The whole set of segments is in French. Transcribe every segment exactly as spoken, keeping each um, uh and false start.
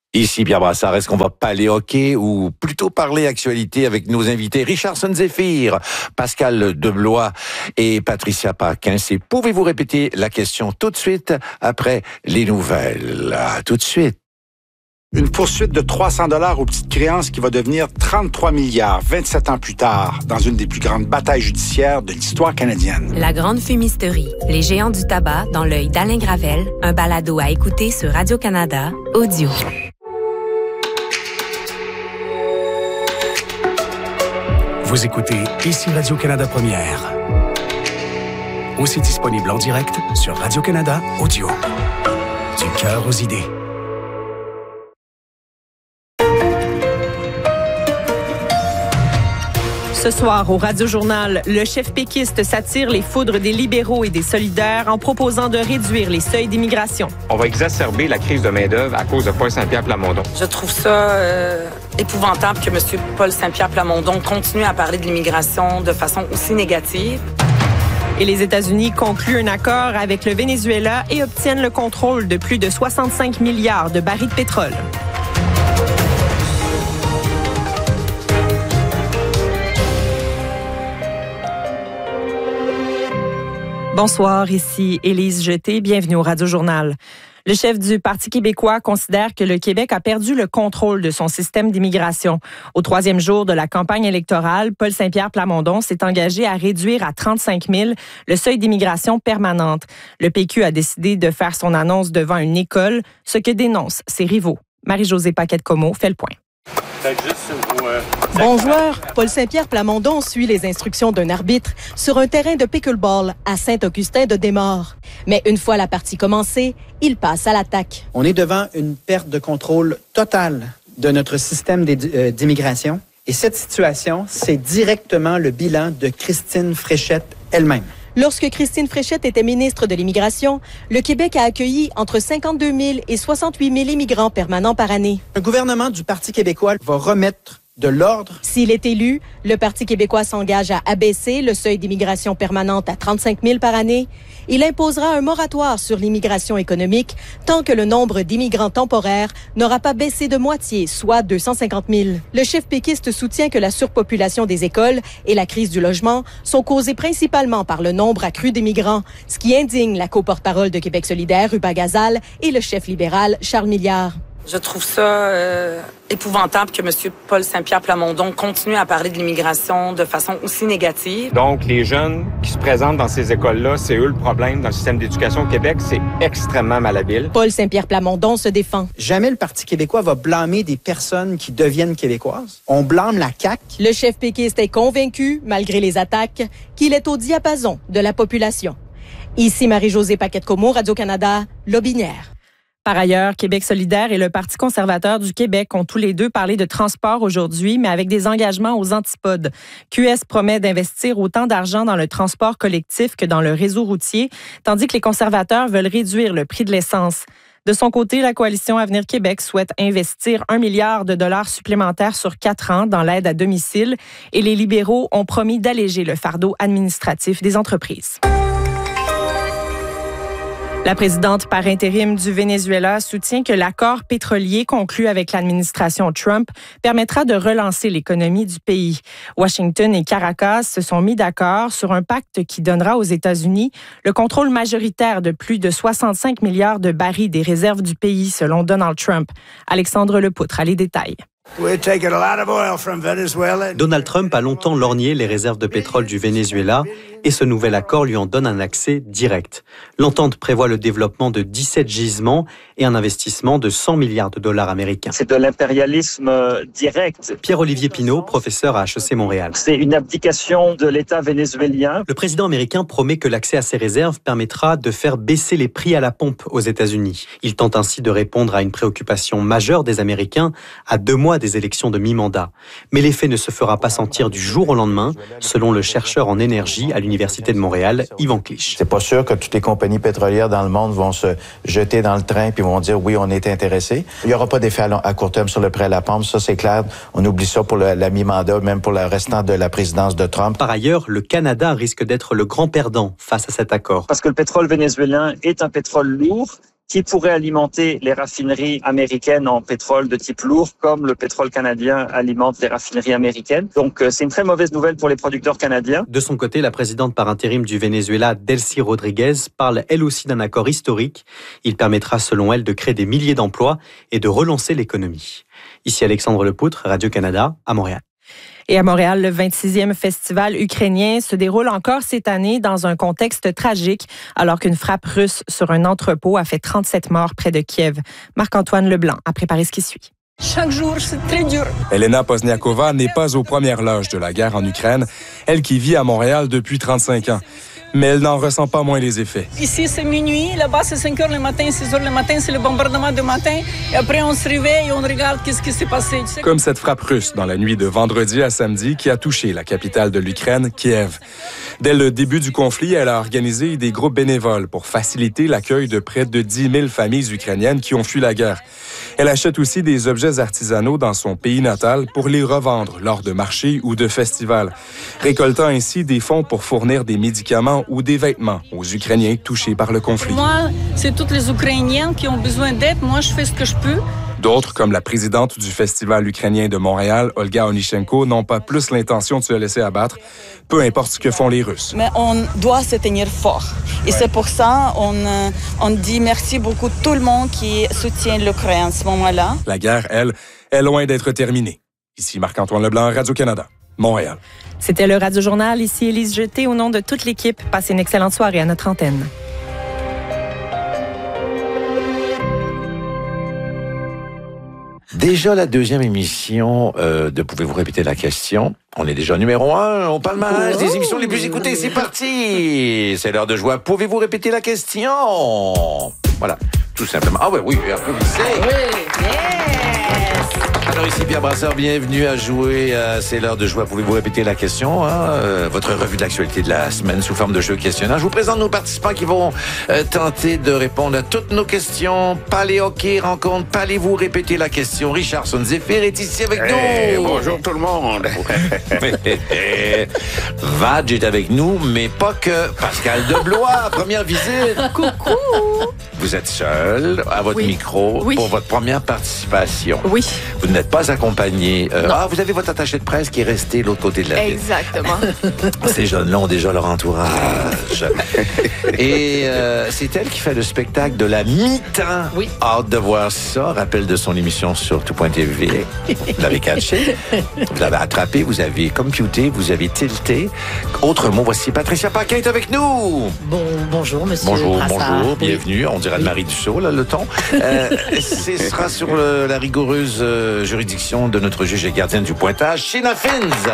Ici Pierre Brassard, est-ce qu'on va parler hockey ou plutôt parler actualité avec nos invités Richardson Zéphyr, Pascal Deblois et Patricia Paquin? C'est pouvez-vous répéter la question tout de suite après les nouvelles? À tout de suite. Une poursuite de trois cents dollars aux petites créances qui va devenir trente-trois milliards vingt-sept ans plus tard dans une des plus grandes batailles judiciaires de l'histoire canadienne. La grande fumisterie, les géants du tabac dans l'œil d'Alain Gravel, un balado à écouter sur Radio-Canada, audio. Vous écoutez ici Radio-Canada Première. Aussi disponible en direct sur Radio-Canada Audio. Du cœur aux idées. Ce soir, au Radio-Journal, le chef péquiste s'attire les foudres des libéraux et des solidaires en proposant de réduire les seuils d'immigration. On va exacerber la crise de main-d'œuvre à cause de Paul Saint-Pierre Plamondon. Je trouve ça euh, épouvantable que M. Paul Saint-Pierre Plamondon continue à parler de l'immigration de façon aussi négative. Et les États-Unis concluent un accord avec le Venezuela et obtiennent le contrôle de plus de soixante-cinq milliards de barils de pétrole. Bonsoir, ici Élise Jeté. Bienvenue au Radio-Journal. Le chef du Parti québécois considère que le Québec a perdu le contrôle de son système d'immigration. Au troisième jour de la campagne électorale, Paul Saint-Pierre Plamondon s'est engagé à réduire à trente-cinq mille le seuil d'immigration permanente. Le P Q a décidé de faire son annonce devant une école, ce que dénoncent ses rivaux. Marie-Josée Paquette-Comeau fait le point. Bon joueur, Paul Saint-Pierre Plamondon suit les instructions d'un arbitre sur un terrain de pickleball à Saint-Augustin-de-Desmaures. Mais une fois la partie commencée, il passe à l'attaque. On est devant une perte de contrôle totale de notre système d'immigration. Et cette situation, c'est directement le bilan de Christine Fréchette elle-même. Lorsque Christine Fréchette était ministre de l'Immigration, le Québec a accueilli entre cinquante-deux mille et soixante-huit mille immigrants permanents par année. Le gouvernement du Parti québécois va remettre de l'ordre. S'il est élu, le Parti québécois s'engage à abaisser le seuil d'immigration permanente à trente-cinq mille par année. Il imposera un moratoire sur l'immigration économique tant que le nombre d'immigrants temporaires n'aura pas baissé de moitié, soit deux cent cinquante mille. Le chef péquiste soutient que la surpopulation des écoles et la crise du logement sont causées principalement par le nombre accru d'immigrants, ce qui indigne la co-porte-parole de Québec solidaire, Ruba Gazal, et le chef libéral, Charles Milliard. Je trouve ça euh, épouvantable que M. Paul Saint-Pierre Plamondon continue à parler de l'immigration de façon aussi négative. Donc, les jeunes qui se présentent dans ces écoles-là, c'est eux le problème dans le système d'éducation au Québec. C'est extrêmement malhabile. Paul Saint-Pierre Plamondon se défend. Jamais le Parti québécois va blâmer des personnes qui deviennent québécoises. On blâme la C A Q. Le chef péquiste est convaincu, malgré les attaques, qu'il est au diapason de la population. Ici Marie-Josée Paquette-Comeau, Radio-Canada, Lobinière. Par ailleurs, Québec solidaire et le Parti conservateur du Québec ont tous les deux parlé de transport aujourd'hui, mais avec des engagements aux antipodes. Q S promet d'investir autant d'argent dans le transport collectif que dans le réseau routier, tandis que les conservateurs veulent réduire le prix de l'essence. De son côté, la coalition Avenir Québec souhaite investir un milliard de dollars supplémentaires sur quatre ans dans l'aide à domicile et les libéraux ont promis d'alléger le fardeau administratif des entreprises. La présidente par intérim du Venezuela soutient que l'accord pétrolier conclu avec l'administration Trump permettra de relancer l'économie du pays. Washington et Caracas se sont mis d'accord sur un pacte qui donnera aux États-Unis le contrôle majoritaire de plus de soixante-cinq milliards de barils des réserves du pays, selon Donald Trump. Alexandre Lepoutre a les détails. Donald Trump a longtemps lorgné les réserves de pétrole du Venezuela et ce nouvel accord lui en donne un accès direct. L'entente prévoit le développement de dix-sept gisements et un investissement de cent milliards de dollars américains. C'est de l'impérialisme direct. Pierre-Olivier Pinault, professeur à H E C Montréal. C'est une abdication de l'État vénézuélien. Le président américain promet que l'accès à ces réserves permettra de faire baisser les prix à la pompe aux États-Unis. Il tente ainsi de répondre à une préoccupation majeure des Américains à deux mois des élections de mi-mandat. Mais l'effet ne se fera pas sentir du jour au lendemain, selon le chercheur en énergie à l'Université de Montréal, Yvan Clich. C'est pas sûr que toutes les compagnies pétrolières dans le monde vont se jeter dans le train puis vont dire oui, on est intéressés. Il n'y aura pas d'effet à, long, à court terme sur le prêt à la pompe, ça c'est clair. On oublie ça pour le, la mi-mandat, même pour le restant de la présidence de Trump. Par ailleurs, le Canada risque d'être le grand perdant face à cet accord. Parce que le pétrole vénézuélien est un pétrole lourd. qui pourrait alimenter les raffineries américaines en pétrole de type lourd, comme le pétrole canadien alimente les raffineries américaines. Donc, c'est une très mauvaise nouvelle pour les producteurs canadiens. De son côté, la présidente par intérim du Venezuela, Delcy Rodriguez, parle elle aussi d'un accord historique. Il permettra, selon elle, de créer des milliers d'emplois et de relancer l'économie. Ici Alexandre Lepoutre, Radio-Canada, à Montréal. Et à Montréal, le vingt-sixième festival ukrainien se déroule encore cette année dans un contexte tragique, alors qu'une frappe russe sur un entrepôt a fait trente-sept morts près de Kiev. Marc-Antoine Leblanc a préparé ce qui suit. Chaque jour, c'est très dur. Elena Pozniakova n'est pas aux premières loges de la guerre en Ukraine, elle qui vit à Montréal depuis trente-cinq ans. Mais elle n'en ressent pas moins les effets. Ici, c'est minuit, là-bas, c'est cinq heures le matin, six heures le matin, c'est le bombardement du matin. Et après, on se réveille et on regarde qu'est-ce qui s'est passé. Tu sais... Comme cette frappe russe dans la nuit de vendredi à samedi qui a touché la capitale de l'Ukraine, Kiev. Dès le début du conflit, elle a organisé des groupes bénévoles pour faciliter l'accueil de près de dix mille familles ukrainiennes qui ont fui la guerre. Elle achète aussi des objets artisanaux dans son pays natal pour les revendre lors de marchés ou de festivals, récoltant ainsi des fonds pour fournir des médicaments ou des vêtements aux Ukrainiens touchés par le conflit. Moi, c'est tous les Ukrainiens qui ont besoin d'aide. Moi, je fais ce que je peux. D'autres, comme la présidente du Festival ukrainien de Montréal, Olga Onichenko, n'ont pas plus l'intention de se laisser abattre, peu importe ce que font les Russes. Mais on doit se tenir fort. Et ouais. C'est pour ça qu'on on dit merci beaucoup à tout le monde qui soutient l'Ukraine à ce moment-là. La guerre, elle, est loin d'être terminée. Ici Marc-Antoine Leblanc, Radio-Canada, Montréal. C'était le Radio-Journal. Ici Élise Jeté. Au nom de toute l'équipe, passez une excellente soirée à notre antenne. Déjà la deuxième émission euh, de Pouvez-vous répéter la question? On est déjà numéro un au palmarès des émissions les plus écoutées. C'est parti! C'est l'heure de jouer. Pouvez-vous répéter la question? Voilà, tout simplement. Ah ouais, oui, applaudissez. Oui, yes! Alors ici Pierre Brasseur, bienvenue à jouer. Euh, c'est l'heure de jouer. Pouvez-vous répéter la question? Hein? Euh, votre revue de l'actualité de la semaine sous forme de jeu questionnaire. Je vous présente nos participants qui vont euh, tenter de répondre à toutes nos questions. Palais hockey rencontre. Palais-vous répéter la question? Richardson Zephyr est ici avec hey, nous. Bonjour tout le monde. Vadj est avec nous, mais pas que. Pascal Deblois, première visite. Coucou. Vous êtes seul à votre oui. micro oui. pour votre première participation. Oui. Vous n'êtes pas accompagné. Euh, ah, vous avez votre attaché de presse qui est resté de l'autre côté de la ville. Exactement. Ces jeunes-là ont déjà leur entourage. Et euh, c'est elle qui fait le spectacle de la mi-temps. Oui. Hâte de voir ça. Rappel de son émission sur tout point t v. Vous l'avez catché. Vous l'avez attrapé. Vous avez computé. Vous avez tilté. Autre mot, voici Patricia Paquin est avec nous. Bon, bonjour, monsieur Bonjour, Brassard. bonjour. Bienvenue. On dirait oui. le Marie Dussault, là, le ton. Euh, ce sera sur le, la rigoureuse euh, juridiction de notre juge et gardienne du pointage, Sheena Finz.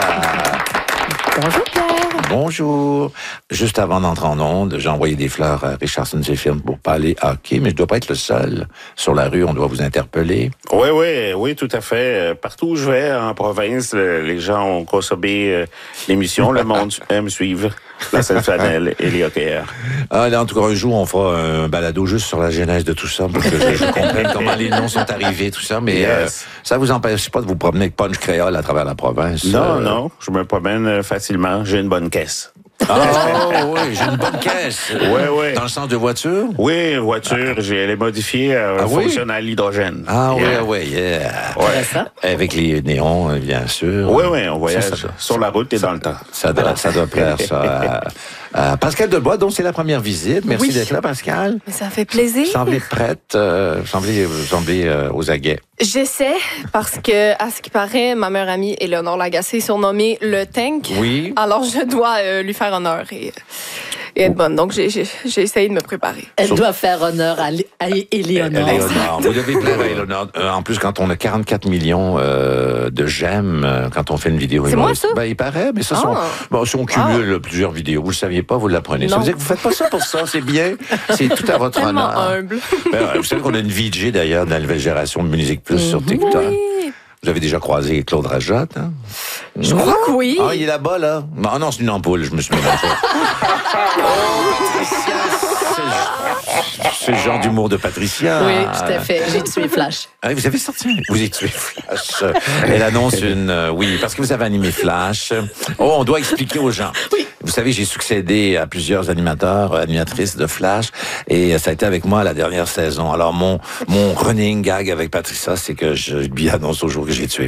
Bonjour, Pierre. Bonjour. Juste avant d'entrer en onde, j'ai envoyé des fleurs à Richardson Zephyr pour pas aller hockey, mais je dois pas être le seul. Sur la rue, on doit vous interpeller. Oui, oui, oui, tout à fait. Partout où je vais, en province, les gens ont consommé l'émission. Le monde aime suivre la Sainte-Flanelle et les hockeyeurs. Ah, là, en tout cas, un jour, on fera un balado juste sur la genèse de tout ça, pour que je, je comprenne comment les noms sont arrivés, tout ça. Mais yes. euh, ça vous empêche pas de vous promener avec punch créole à travers la province? Non, euh... non. Je me promène facilement. J'ai une bonne caisse. Ah, oh, oui, j'ai une bonne caisse. Oui, oui. Dans le sens de voiture? Oui, voiture. J'ai, elle est modifiée. Elle ah, fonctionne oui? à l'hydrogène. Ah, yeah. oui, oui, yeah. Ouais. Avec les néons, bien sûr. Oui, oui, on voyage ça, ça, sur la route et ça, dans le temps. Ça doit, ça doit plaire, ça. Euh, Pascal Deblois, donc c'est la première visite. Merci oui. d'être là, Pascal. Mais ça fait plaisir. Vous semblez prête, euh, vous semblez, vous semblez euh, aux aguets. J'essaie, parce que, à ce qui paraît, ma meilleure amie, Éléonore Lagacé, est surnommée le Tank. Oui. Alors, je dois euh, lui faire honneur et, et être bonne. Donc, j'ai, j'ai, j'ai essayé de me préparer. Elle Sauf... doit faire honneur à, à Éléonore. Éléonore. Vous devez plaire à Éléonore. Euh, en plus, quand on a quarante-quatre millions euh, de j'aime, euh, quand on fait une vidéo. C'est moi, ça? Ben, il paraît, mais ça, ah. sont, bon, si on cumule ah. plusieurs vidéos, vous le saviez pas, vous l'apprenez. Non. Ça veut dire que vous faites pas ça pour ça, c'est bien. C'est tout à votre tellement honneur. humble. Ben, vous savez qu'on a une V J, d'ailleurs, dans la nouvelle génération de Musique Plus mmh. sur TikTok. Oui. Vous avez déjà croisé Claude Rajotte, hein? Je mmh. crois que oui. Ah, il est là-bas, là. Ah non, c'est une ampoule, je me suis mélangé. Oh, Patricia c'est le genre d'humour de Patricia. Oui, tout à fait. J'ai tué Flash. Ah, vous avez sorti, vous avez tué Flash. Elle annonce une, euh, oui, parce que vous avez animé Flash. Oh, on doit expliquer aux gens. Oui. Vous savez, j'ai succédé à plusieurs animateurs, animatrices de Flash, et ça a été avec moi la dernière saison. Alors, mon, mon running gag avec Patricia, c'est que je lui annonce toujours que j'ai tué